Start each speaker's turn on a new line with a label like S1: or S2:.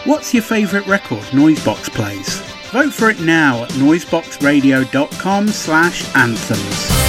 S1: What's your favourite record Noisebox plays? Vote for it now at noiseboxradio.com/anthems.